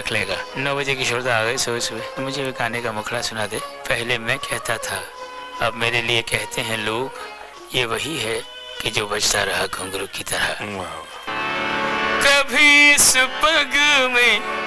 रख लेगा। 9 बजे किशोरदा आ गए सुबह सुबह। मुझे भी गाने का मुखड़ा सुना दे। पहले मैं कहता था, अब मेरे लिए कहते हैं लोग, ये वही है कि जो बजता रहा घुंघरू की तरह। कभी इस पग में